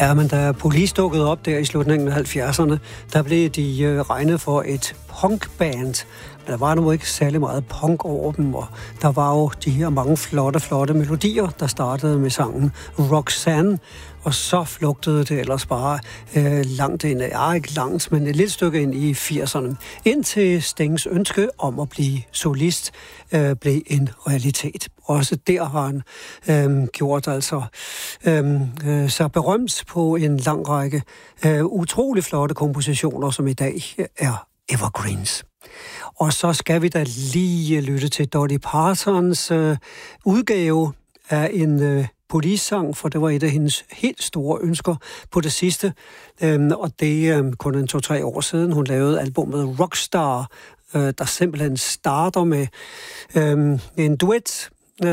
Ja, men da Police dukkede op der i slutningen af 70'erne, der blev de regnet for et punkband. Men der var nu ikke særlig meget punk over dem, og der var jo de her mange flotte melodier, der startede med sangen Roxanne, og så flugtede det ellers bare langt ind, ikke langt, men et lille stykke ind i 80'erne, indtil Stings ønske om at blive solist blev en realitet. Også der har han gjort så berømt på en lang række utrolig flotte kompositioner, som i dag er evergreens. Og så skal vi da lige lytte til Dolly Partons udgave af en Police-sang, for det var et af hendes helt store ønsker på det sidste. Og det er kun 2-3 år siden, hun lavede albumet Rockstar, der simpelthen starter med en duet